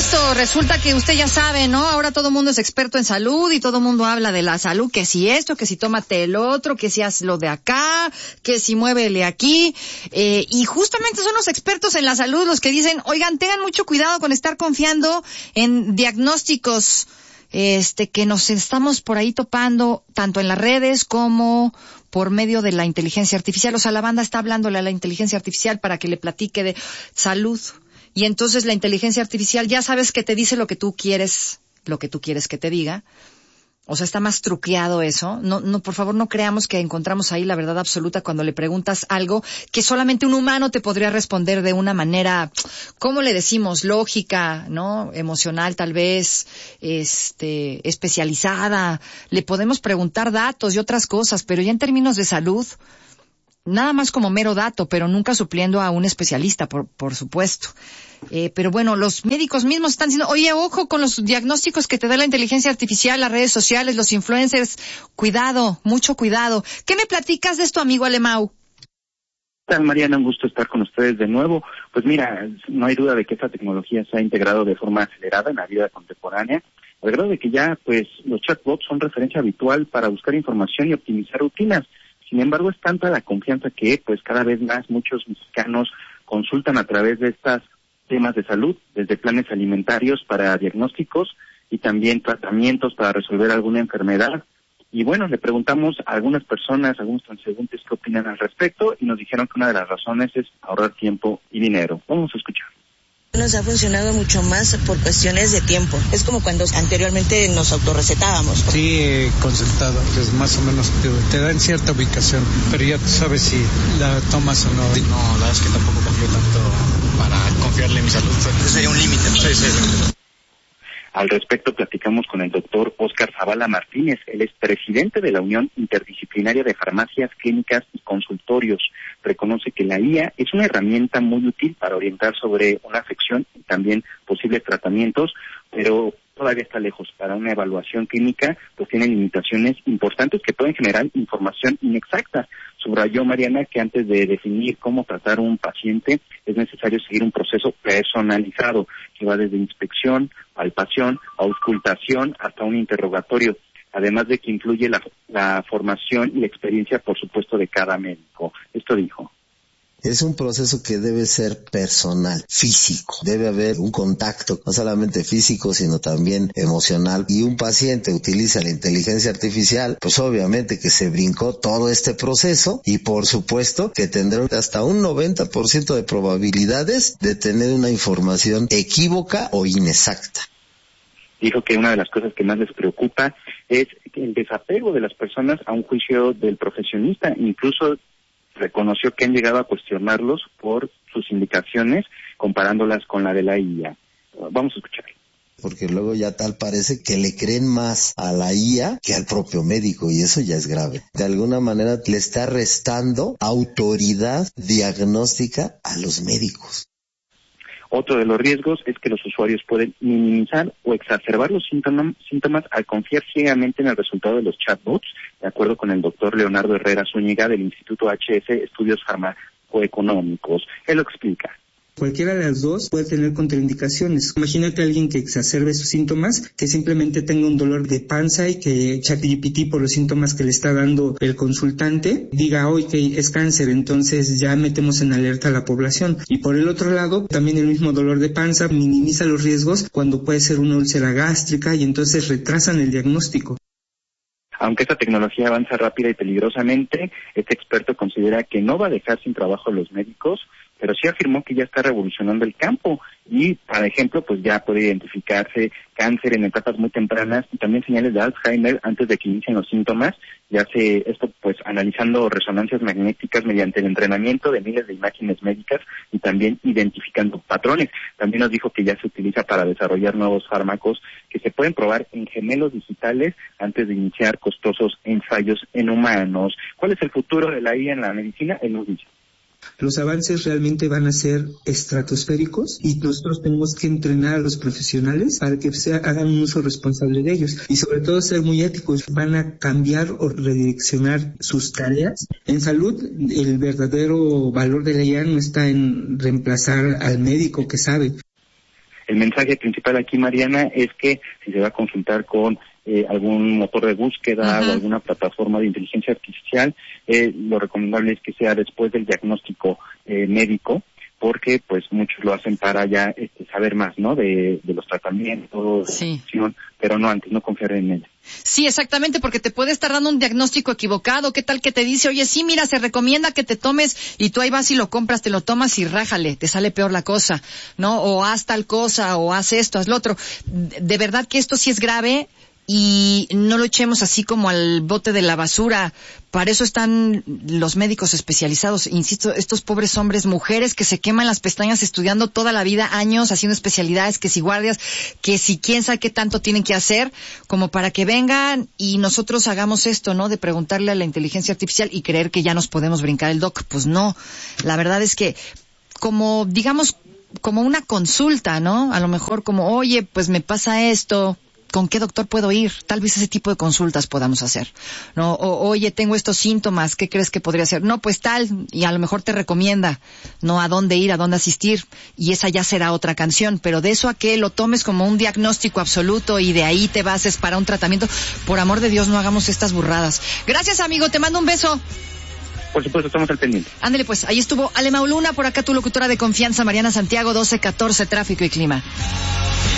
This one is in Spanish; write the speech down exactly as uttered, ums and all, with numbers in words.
supuesto, resulta que usted ya sabe, ¿no? Ahora todo el mundo es experto en salud y todo el mundo habla de la salud, que si esto, que si tómate el otro, que si haz lo de acá, que si muévele aquí. Eh, y justamente son los expertos en la salud los que dicen, oigan, tengan mucho cuidado con estar confiando en diagnósticos este que nos estamos por ahí topando, tanto en las redes como por medio de la inteligencia artificial. O sea, la banda está hablándole a la inteligencia artificial para que le platique de salud. Y entonces la inteligencia artificial ya sabes que te dice lo que tú quieres, lo que tú quieres que te diga. O sea, está más truqueado eso. No, no, por favor, no creamos que encontramos ahí la verdad absoluta cuando le preguntas algo que solamente un humano te podría responder de una manera, ¿cómo le decimos? Lógica, ¿no? Emocional, tal vez, este, especializada. Le podemos preguntar datos y otras cosas, pero ya en términos de salud, nada más como mero dato, pero nunca supliendo a un especialista, por, por supuesto. Eh, pero bueno, los médicos mismos están diciendo, oye, ojo con los diagnósticos que te da la inteligencia artificial, las redes sociales, los influencers. Cuidado, mucho cuidado. ¿Qué me platicas de esto, amigo Alemão? ¿Qué tal, Mariana? Un gusto estar con ustedes de nuevo. Pues mira, no hay duda de que esta tecnología se ha integrado de forma acelerada en la vida contemporánea, al grado de que ya, pues, los chatbots son referencia habitual para buscar información y optimizar rutinas. Sin embargo, es tanta la confianza que, pues, cada vez más muchos mexicanos consultan a través de estos temas de salud, desde planes alimentarios para diagnósticos y también tratamientos para resolver alguna enfermedad. Y bueno, le preguntamos a algunas personas, a algunos transeúntes qué opinan al respecto y nos dijeron que una de las razones es ahorrar tiempo y dinero. Vamos a escuchar. Nos ha funcionado mucho más por cuestiones de tiempo. Es como cuando anteriormente nos autorrecetábamos. Sí, he consultado, pues más o menos te, te dan cierta ubicación, pero ya tú sabes si la tomas o no. No, la verdad es que tampoco confío tanto para confiarle en mi salud. Ese sería un límite, ¿no? Sí, sí. Al respecto, platicamos con el doctor Óscar Zavala Martínez. Él es presidente de la Unión Interdisciplinaria de Farmacias, Clínicas y Consultorios. Reconoce que la I A es una herramienta muy útil para orientar sobre una afección y también posibles tratamientos, pero todavía está lejos. Para una evaluación clínica, pues tiene limitaciones importantes que pueden generar información inexacta. Subrayó Mariana que antes de definir cómo tratar a un paciente es necesario seguir un proceso personalizado que va desde inspección, palpación, auscultación hasta un interrogatorio, además de que incluye la, la formación y la experiencia, por supuesto, de cada médico. Esto dijo. Es un proceso que debe ser personal, físico. Debe haber un contacto, no solamente físico, sino también emocional. Y un paciente utiliza la inteligencia artificial, pues obviamente que se brincó todo este proceso y por supuesto que tendrá hasta un noventa por ciento de probabilidades de tener una información equívoca o inexacta. Dijo que una de las cosas que más les preocupa es el desapego de las personas a un juicio del profesionista. Incluso reconoció que han llegado a cuestionarlos por sus indicaciones, comparándolas con la de la I A. Vamos a escuchar. Porque luego ya tal parece que le creen más a la I A que al propio médico, y eso ya es grave. De alguna manera le está restando autoridad diagnóstica a los médicos. Otro de los riesgos es que los usuarios pueden minimizar o exacerbar los síntomas, síntomas al confiar ciegamente en el resultado de los chatbots, de acuerdo con el doctor Leonardo Herrera Zúñiga del Instituto H S Estudios Farmacoeconómicos. Él lo explica. Cualquiera de las dos puede tener contraindicaciones. Imagínate a alguien que exacerbe sus síntomas, que simplemente tenga un dolor de panza y que ChatGPT, por los síntomas que le está dando el consultante, diga hoy que es cáncer, entonces ya metemos en alerta a la población. Y por el otro lado, también el mismo dolor de panza minimiza los riesgos cuando puede ser una úlcera gástrica y entonces retrasan el diagnóstico. Aunque esta tecnología avanza rápida y peligrosamente, este experto considera que no va a dejar sin trabajo a los médicos, pero sí afirmó que ya está revolucionando el campo y, por ejemplo, pues ya puede identificarse cáncer en etapas muy tempranas y también señales de Alzheimer antes de que inicien los síntomas. Ya se esto pues analizando resonancias magnéticas mediante el entrenamiento de miles de imágenes médicas y también identificando patrones. También nos dijo que ya se utiliza para desarrollar nuevos fármacos que se pueden probar en gemelos digitales antes de iniciar costosos ensayos en humanos. ¿Cuál es el futuro de la I A en la medicina? Él nos dice. Los avances realmente van a ser estratosféricos y nosotros tenemos que entrenar a los profesionales para que se hagan un uso responsable de ellos y sobre todo ser muy éticos. Van a cambiar o redireccionar sus tareas. En salud, el verdadero valor de la I A no está en reemplazar al médico que sabe. El mensaje principal aquí, Mariana, es que si se va a consultar con eh, algún motor de búsqueda uh-huh. o alguna plataforma de inteligencia artificial, eh, lo recomendable es que sea después del diagnóstico eh, médico, porque pues muchos lo hacen para ya este, saber más, ¿no? De, de los tratamientos, sí. pero no antes, no confiar en él. Sí, exactamente, porque te puede estar dando un diagnóstico equivocado. ¿Qué tal que te dice, oye, sí, mira, se recomienda que te tomes, y tú ahí vas y lo compras, te lo tomas y rájale, te sale peor la cosa, ¿no? O haz tal cosa, o haz esto, haz lo otro. De verdad que esto sí es grave, y no lo echemos así como al bote de la basura. Para eso están los médicos especializados. Insisto, estos pobres hombres, mujeres que se queman las pestañas estudiando toda la vida, años, haciendo especialidades, que si guardias, que si quién sabe qué tanto tienen que hacer, como para que vengan y nosotros hagamos esto, ¿no? De preguntarle a la inteligencia artificial y creer que ya nos podemos brincar el doc. Pues no. La verdad es que, como, digamos, como una consulta, ¿no? A lo mejor como, oye, pues me pasa esto, ¿con qué doctor puedo ir? Tal vez ese tipo de consultas podamos hacer, ¿no? O, oye, tengo estos síntomas, ¿qué crees que podría ser? No, pues tal, y a lo mejor te recomienda, ¿no? A dónde ir, a dónde asistir, y esa ya será otra canción, pero de eso a que lo tomes como un diagnóstico absoluto y de ahí te bases para un tratamiento, por amor de Dios, no hagamos estas burradas. Gracias, amigo, te mando un beso. Por supuesto, estamos al pendiente. Ándale, pues, ahí estuvo Ale Mauluna, por acá tu locutora de confianza, Mariana Santiago, doce catorce, tráfico y clima.